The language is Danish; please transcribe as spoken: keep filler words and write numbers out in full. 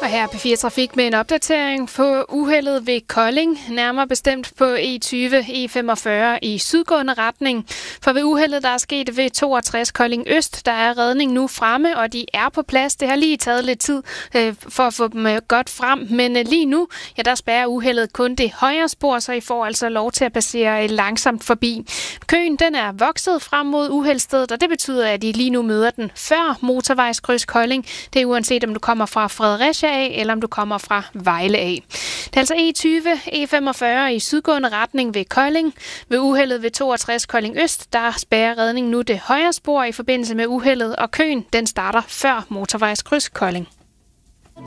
Og her er P fire Trafik med en opdatering på uheldet ved Kolding, nærmere bestemt på E tyve E femogfyrre i sydgående retning. For ved uheldet, der er sket ved toogtres Kolding Øst, der er redning nu fremme, og de er på plads. Det har lige taget lidt tid øh, for at få dem øh, godt frem, men øh, lige nu, ja, der spærrer uheldet kun det højre spor, så I får altså lov til at passere øh, langsomt forbi. Køen, den er vokset frem mod uheldsstedet, og det betyder, at I lige nu møder den før motorvejskryds Kolding. Det er uanset om du kommer fra Fredericia af, eller om du kommer fra Vejle af. Det er altså E tyve E femogfyrre i sydgående retning ved Kolding. Ved uheldet ved toogtres Kolding Øst, der spærrer redningen nu det højre spor i forbindelse med uheldet, og køen, den starter før motorvejskryds Kolding.